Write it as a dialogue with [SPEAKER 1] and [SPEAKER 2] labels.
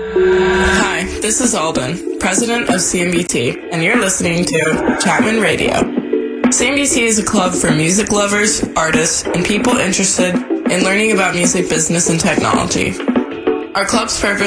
[SPEAKER 1] Hi, this is Alden, president of CMBT, and you're listening to Chapman Radio. CMBT is a club for music lovers, artists, and people interested in learning about music business and technology. Our club's purpose